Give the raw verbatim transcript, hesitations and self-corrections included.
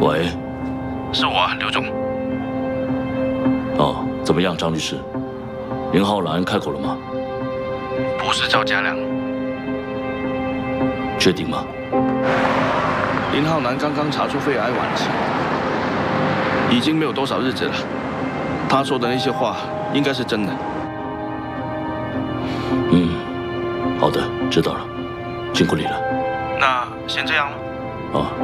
喂， 是我啊，刘总。 哦，怎么样，张律师？林浩然开口了吗？ 不是赵家良。 确定吗？ 林浩南刚刚查出肺癌晚期，已经没有多少日子了。他说的那些话应该是真的。 嗯，好的，知道了，辛苦你了。 那先这样了。 啊。